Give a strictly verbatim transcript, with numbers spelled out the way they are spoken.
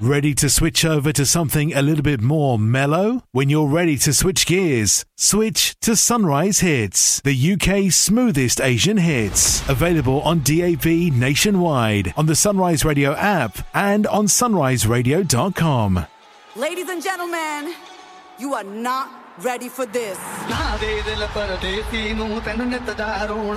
Ready to switch over to something a little bit more mellow? When you're ready to switch gears, switch to Sunrise Hits, the U K's smoothest Asian hits. Available on D A B nationwide, on the Sunrise Radio app, and on sunrise radio dot com. Ladies and gentlemen, you are not ready for this.